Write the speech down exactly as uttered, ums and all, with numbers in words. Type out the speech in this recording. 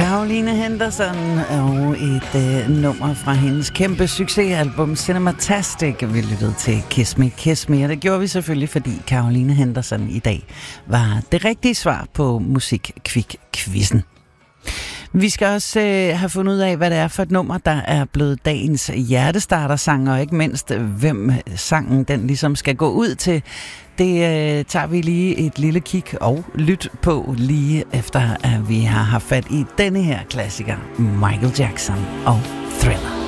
Caroline Henderson og et øh, nummer fra hendes kæmpe succesalbum Cinematastic. Vi lyttede til Kiss Me, Kiss Me, og det gjorde vi selvfølgelig, fordi Caroline Henderson i dag var det rigtige svar på Musik-Kvik-quizzen. Vi skal også øh, have fundet ud af, hvad det er for et nummer, der er blevet dagens hjertestarter-sang, og ikke mindst, hvem sangen den ligesom skal gå ud til. Det øh, tager vi lige et lille kig og lyt på lige efter, at vi har haft fat i denne her klassiker, Michael Jackson og Thriller.